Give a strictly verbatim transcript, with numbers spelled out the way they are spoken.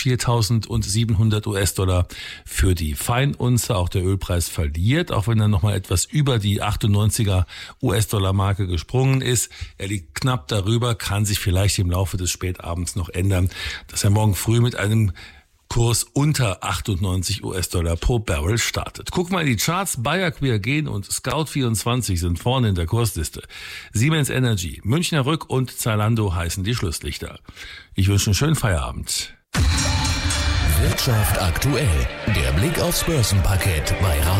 viertausendsiebenhundert US-Dollar für die Feinunze. Auch der Ölpreis verliert, auch wenn er nochmal etwas über die achtundneunziger US-Dollar-Marke gesprungen ist. Er liegt knapp darüber, kann sich vielleicht im Laufe des Spätabends noch ändern, dass er morgen früh mit einem Kurs unter achtundneunzig US-Dollar pro Barrel startet. Guck mal in die Charts. Bayer, Qiagen und Scout vierundzwanzig sind vorne in der Kursliste. Siemens Energy, Münchner Rück und Zalando heißen die Schlusslichter. Ich wünsche einen schönen Feierabend. Wirtschaft aktuell. Der Blick aufs Börsenparkett bei